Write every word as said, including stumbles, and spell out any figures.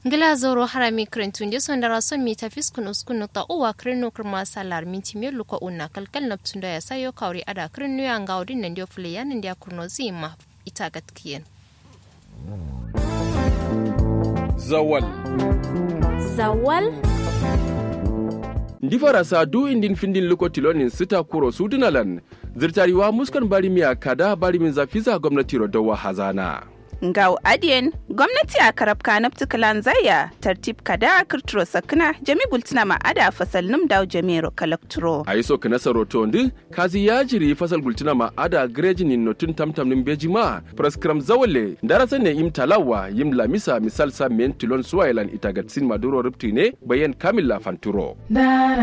Ngila zoro harami krentun je son dara son mi tafis kun uskun nota uwa krenu kurma salar minti me luko unna kalkal naptun da ya sayo kauri ada krenu ya ngaudin nan dio fule yan ndia kurno zima ita gatkiyen. Zawal. Zawal. Ndi farasa du indin findin luko tilonin sita kuro sudunalan zirtariwa muskan bari miya kada bari min zafiza gwamnati rodawa hazana. Ngau adien gwamnati a karab kanab tukalan zaya tartib kada kirturo sakna jami gultina ma ada fasal num daw jamiro kalakturo ayi so kana saroto ndi kazi ya jiri fasal gultina ma ada grejin notun tamtam nim bejima prescram zawale darasa ne im talawa yim lamisa misal sa men tilon suwailan itagatsin maduro ruptine bayan kamilla fanturo